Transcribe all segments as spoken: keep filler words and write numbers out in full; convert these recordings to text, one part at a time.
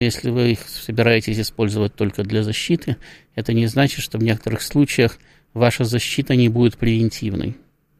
Если вы их собираетесь использовать только для защиты, это не значит, что в некоторых случаях ваша защита не будет превентивной.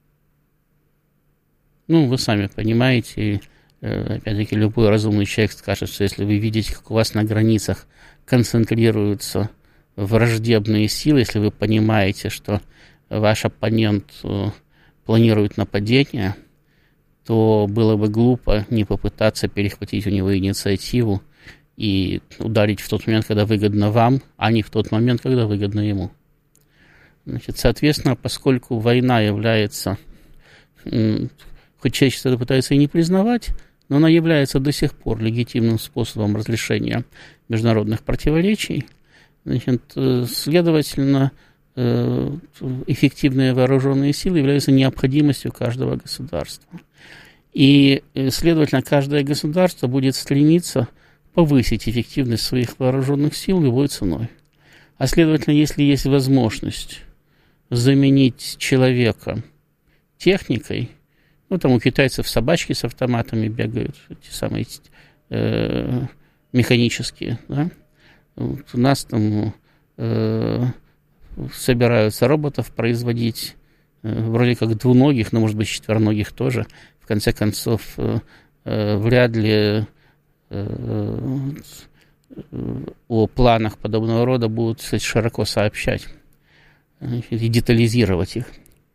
Ну, вы сами понимаете, опять-таки, любой разумный человек скажет, что если вы видите, как у вас на границах концентрируются враждебные силы, если вы понимаете, что ваш оппонент планирует нападение, то было бы глупо не попытаться перехватить у него инициативу и ударить в тот момент, когда выгодно вам, а не в тот момент, когда выгодно ему. Значит, соответственно, поскольку война является, хоть человечество это пытается и не признавать, но она является до сих пор легитимным способом разрешения международных противоречий, значит, следовательно, эффективные вооруженные силы являются необходимостью каждого государства. И, следовательно, каждое государство будет стремиться повысить эффективность своих вооруженных сил любой ценой. А, следовательно, если есть возможность заменить человека техникой, ну, там у китайцев собачки с автоматами бегают, эти самые э, механические, да? Вот у нас там э, собираются роботов производить, э, вроде как двуногих, но, может быть, четвероногих тоже. В конце концов, э, э, вряд ли э, о планах подобного рода будут, кстати, широко сообщать и детализировать их.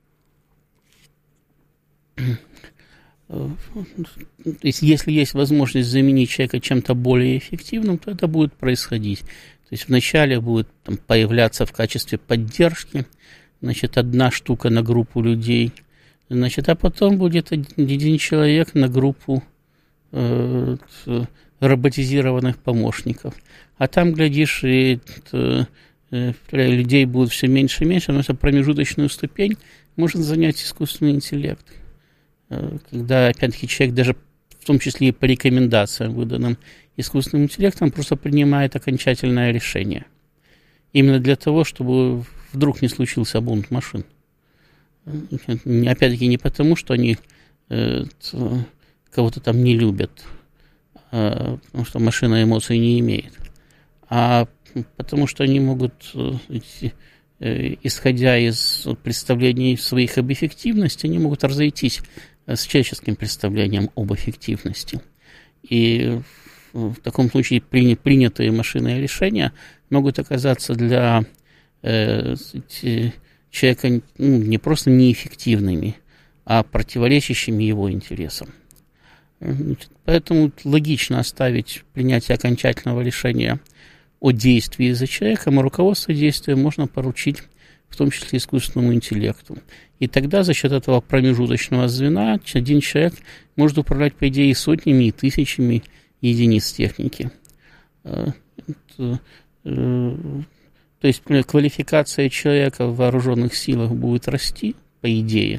Если есть возможность заменить человека чем-то более эффективным, то это будет происходить. То есть вначале будет там появляться в качестве поддержки, значит, одна штука на группу людей, значит, а потом будет один человек на группу э, роботизированных помощников. А там, глядишь, и э, людей будет все меньше и меньше, но это промежуточную ступень может занять искусственный интеллект. Когда, опять-таки, человек даже, в том числе и по рекомендациям, выданным искусственным интеллектом, просто принимает окончательное решение. Именно для того, чтобы вдруг не случился бунт машин. Опять-таки, не потому, что они э, кого-то там не любят, э, потому что машина эмоций не имеет, а потому что они могут, э, э, исходя из представлений своих об эффективности, они могут разойтись с человеческим представлением об эффективности. И в таком случае принятые машинные решения могут оказаться для э, человека ну, не просто неэффективными, а противоречащими его интересам. Поэтому логично оставить принятие окончательного решения о действии за человеком, а руководство действием можно поручить в том числе искусственному интеллекту. И тогда за счет этого промежуточного звена один человек может управлять, по идее, сотнями и тысячами единиц техники. То есть квалификация человека в вооруженных силах будет расти, по идее.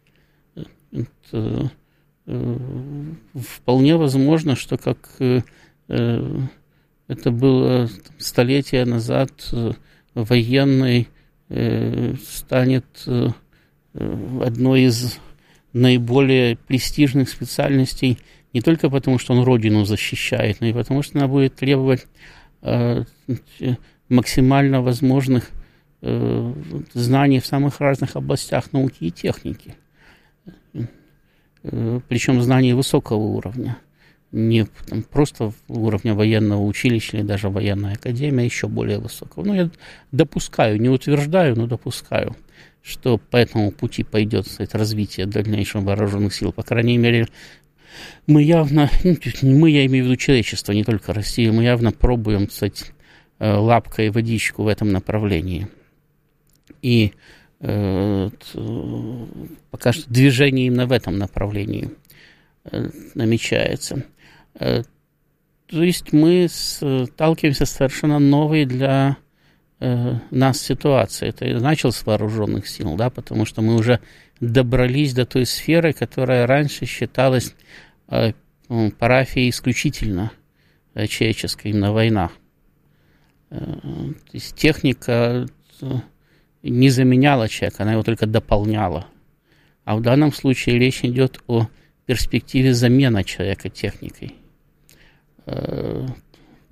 Это вполне возможно, что как это было столетия назад, военный станет одной из наиболее престижных специальностей не только потому, что он родину защищает, но и потому, что она будет требовать максимально возможных знаний в самых разных областях науки и техники. Причем знаний высокого уровня. Не там, просто уровня военного училища или даже военной академии, а еще более высокого. Ну, я допускаю, не утверждаю, но допускаю, что по этому пути пойдет, кстати, развитие дальнейших вооруженных сил. По крайней мере, мы явно, ну, мы, я имею в виду человечество, не только Россию, мы явно пробуем, кстати, лапкой водичку в этом направлении. И э, пока что движение именно в этом направлении э, намечается. То есть мы сталкиваемся с совершенно новой для э, нас ситуацией. Это я начал с вооруженных сил, да, потому что мы уже добрались до той сферы, которая раньше считалась э, парафией исключительно э, человеческой, именно война. Э, то есть техника не заменяла человека, она его только дополняла. А в данном случае речь идет о перспективе замены человека техникой.